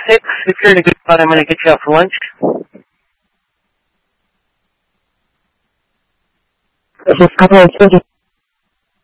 6. If you're in a good spot, I'm going to get you out for lunch. This is Couple 30.